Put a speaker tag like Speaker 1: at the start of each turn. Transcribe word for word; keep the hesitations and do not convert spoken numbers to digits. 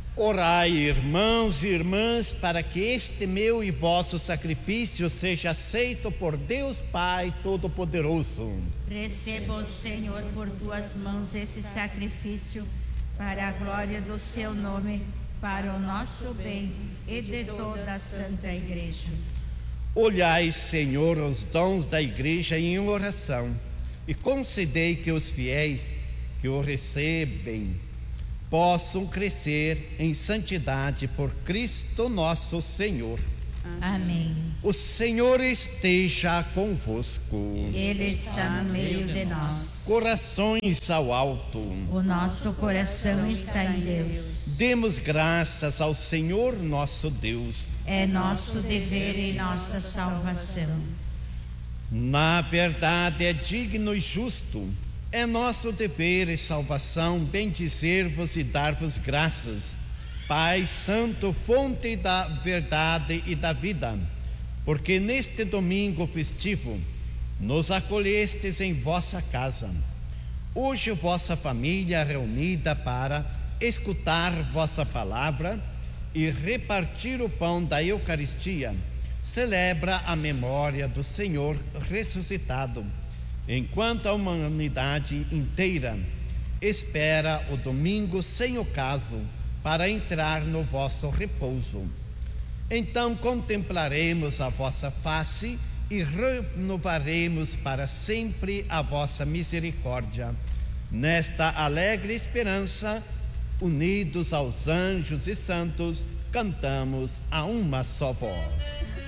Speaker 1: Orai, irmãos e irmãs, para que este meu e vosso sacrifício seja aceito por Deus Pai Todo-Poderoso.
Speaker 2: Receba, Senhor, por tuas mãos esse sacrifício, para a glória do seu nome, para o nosso bem e de toda a Santa Igreja.
Speaker 1: Olhai, Senhor, os dons da Igreja em oração, e concedei que os fiéis que o recebem possam crescer em santidade por Cristo nosso Senhor.
Speaker 2: Amém.
Speaker 1: O Senhor esteja convosco.
Speaker 2: Ele está no meio de nós.
Speaker 1: Corações ao alto.
Speaker 2: O nosso coração está em Deus.
Speaker 1: Demos graças ao Senhor nosso Deus.
Speaker 2: É nosso dever e nossa salvação.
Speaker 1: Na verdade, é digno e justo, é nosso dever e salvação bendizer-vos e dar-vos graças, Pai Santo, fonte da verdade e da vida, porque neste domingo festivo nos acolhestes em vossa casa. Hoje vossa família reunida para escutar vossa palavra e repartir o pão da Eucaristia celebra a memória do Senhor ressuscitado, enquanto a humanidade inteira espera o domingo sem ocaso para entrar no vosso repouso. Então contemplaremos a vossa face e renovaremos para sempre a vossa misericórdia. Nesta alegre esperança, unidos aos anjos e santos, cantamos a uma só voz.